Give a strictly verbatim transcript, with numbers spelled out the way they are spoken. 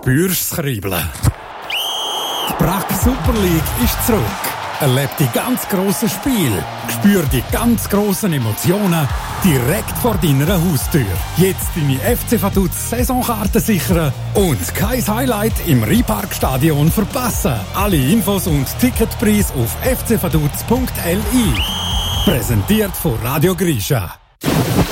Spürst das Kribbeln? Die Brack Super League ist zurück. Erlebe die ganz grossen Spiele. Spür die ganz grossen Emotionen direkt vor deiner Haustür. Jetzt deine F C Vaduz Saisonkarte sichern und kein Highlight im Rheinparkstadion verpassen. Alle Infos und Ticketpreis auf f c vaduz punkt l i. Präsentiert von Radio Grisha.